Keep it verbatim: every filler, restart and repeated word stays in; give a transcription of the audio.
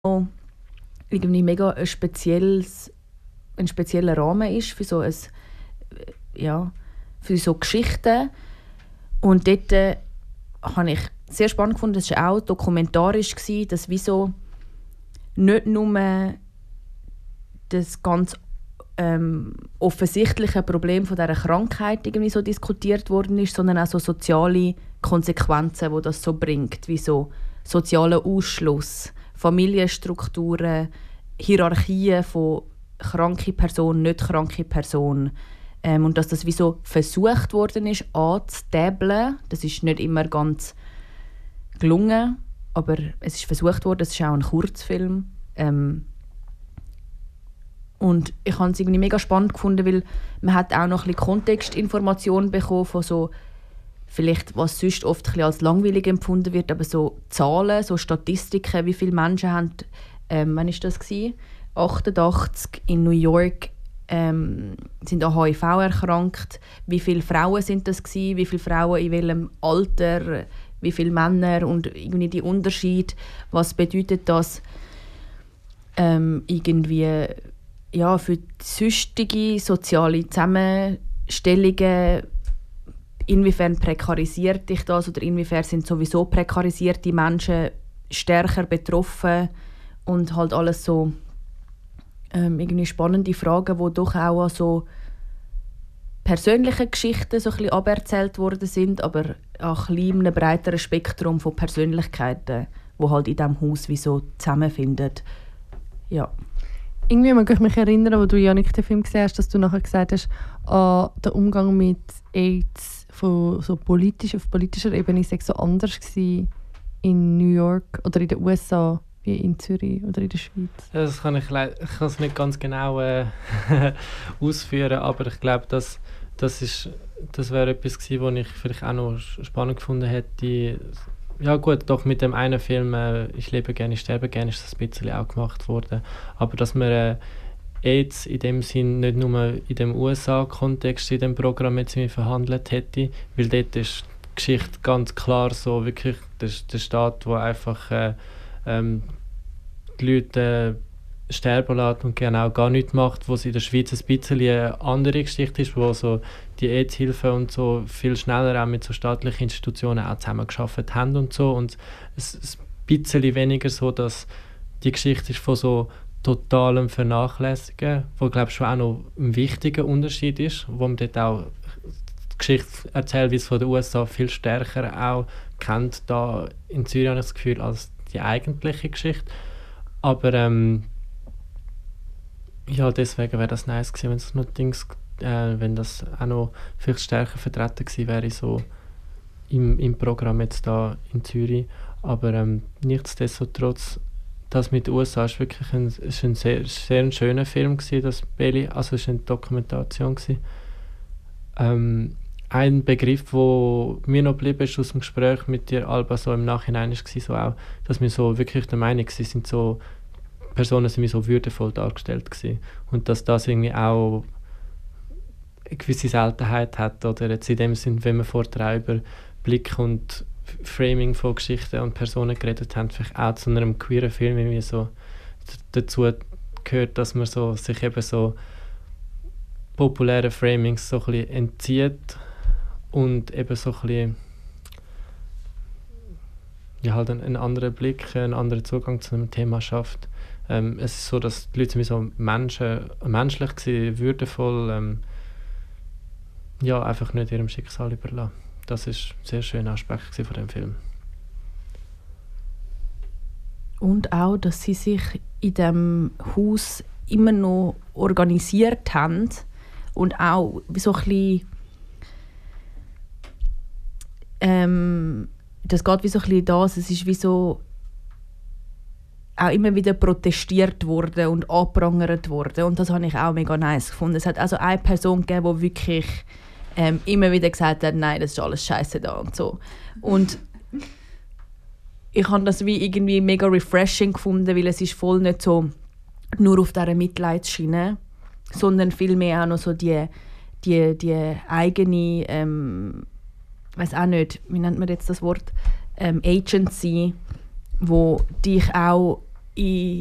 irgendwie mega ein spezielles, ein spezieller Rahmen ist für so ein, ja, für so Geschichten. Und dort äh, habe ich sehr spannend gefunden, das war auch dokumentarisch, gewesen, dass wieso nicht nur das ganz ähm, offensichtliche Problem von dieser Krankheit irgendwie so diskutiert worden ist, sondern auch so soziale Konsequenzen, die das so bringt, wie so sozialer Ausschluss, Familienstrukturen, Hierarchien von kranke Person, nicht kranke Person. Ähm, und dass das wie so versucht worden ist, anzutäbeln. Das ist nicht immer ganz gelungen, aber es ist versucht worden. Es ist auch ein Kurzfilm. Ähm, und ich habe es irgendwie mega spannend gefunden, weil man hat auch noch ein bisschen Kontextinformationen bekommen von so, vielleicht was sonst oft ein bisschen als langweilig empfunden wird, aber so Zahlen, so Statistiken, wie viele Menschen haben, ähm, wann war das gewesen? achtundachtzig in New York ähm, sind an H I V erkrankt. Wie viele Frauen sind das gewesen? Wie viele Frauen in welchem Alter? Wie viele Männer? Und irgendwie die Unterschied. Was bedeutet das ähm, irgendwie ja, für die sonstige soziale Zusammenstellungen? Inwiefern prekarisiert dich das oder inwiefern sind sowieso prekarisierte Menschen stärker betroffen und halt alles so ähm, irgendwie spannende Fragen, die doch auch an so persönlichen Geschichten so ein bisschen aberzählt worden sind, aber an einem breiteren Spektrum von Persönlichkeiten, die halt in diesem Haus wie so zusammenfinden. Ja. Irgendwie mag ich mich erinnern, als du, Janik, den Film gesehen hast, dass du nachher gesagt hast, an den Umgang mit AIDS von so politisch, auf politischer Ebene sei so anders gewesen in New York oder in den U S A wie in Zürich oder in der Schweiz. Das kann ich, ich kann es nicht ganz genau äh, ausführen, aber ich glaube, dass, das, ist, das wäre etwas gewesen, was ich vielleicht auch noch spannend gefunden hätte. Ja gut, doch mit dem einen Film äh, «Ich lebe gerne, ich sterbe gerne» ist das ein bisschen auch gemacht worden. Aber dass man äh, AIDS in dem Sinn nicht nur in dem U S A-Kontext in dem Programm jetzt verhandelt hätte, weil dort ist die Geschichte ganz klar so wirklich der, der Staat, der einfach äh, ähm, die Leute äh, sterben lässt und genau gar nichts macht, wo es in der Schweiz ein bisschen eine andere Geschichte ist, wo so die AIDS-Hilfe und so viel schneller auch mit so staatlichen Institutionen auch zusammengearbeitet haben und so. Und es ist ein bisschen weniger so, dass die Geschichte ist von so totalem Vernachlässigen, wo glaube ich schon auch noch ein wichtiger Unterschied ist, wo man dort auch die Geschichte erzählt, wie es von den U S A viel stärker auch kennt. Da in Zürich habe ich das Gefühl, als die eigentliche Geschichte. Aber ähm, ja, deswegen wäre das nice gewesen, wenn es noch Dings, äh, wenn das auch noch viel stärker vertreten gewesen wäre so im, im Programm jetzt da in Zürich. Aber ähm, nichtsdestotrotz, das mit den U S A ist wirklich ein, ist ein sehr, sehr ein schöner Film gewesen, das Belly, also es war eine Dokumentation gewesen. Ähm, ein Begriff, wo mir noch geblieben ist aus dem Gespräch mit dir, Alba, so im Nachhinein ist so auch, dass wir so wirklich der Meinung waren, sind so Personen sind wie so würdevoll dargestellt gewesen. Und dass das irgendwie auch eine gewisse Seltenheit hat, oder jetzt in dem Sinn, wenn wir vorher über Blick und Framing von Geschichten und Personen geredet haben, vielleicht auch zu einem queeren Film irgendwie so dazu gehört, dass man so, sich eben so populären Framings so ein bisschen entzieht und eben so ein bisschen ja, halt einen, einen anderen Blick, einen anderen Zugang zu einem Thema schafft. Ähm, es ist so, dass die Leute so Menschen, menschlich waren, würdevoll, ähm, ja, einfach nicht ihrem Schicksal überlassen. Das war ein sehr schöner Aspekt von dem Film. Und auch, dass sie sich in diesem Haus immer noch organisiert haben und auch so ein bisschen, ähm, das geht wie so ein bisschen das, es ist wie so auch immer wieder protestiert worden und angeprangert worden und das habe ich auch mega nice gefunden. Es hat also eine Person gegeben, die wirklich ähm, immer wieder gesagt hat, nein, das ist alles scheiße da und so. Und ich habe das wie irgendwie mega refreshing gefunden, weil es ist voll nicht so nur auf dieser Mitleidsschiene, sondern vielmehr auch noch so die, die, die eigene, ähm, ich weiß auch nicht, wie nennt man jetzt das Wort, ähm, Agency, wo dich auch in